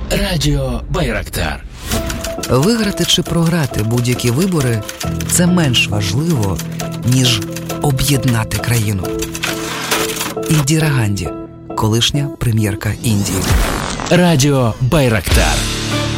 Радіо Байрактар. Виграти чи програти будь-які вибори – це менш важливо, ніж об'єднати країну. Індіра Ганді, колишня прем'єрка Індії. Радіо Байрактар.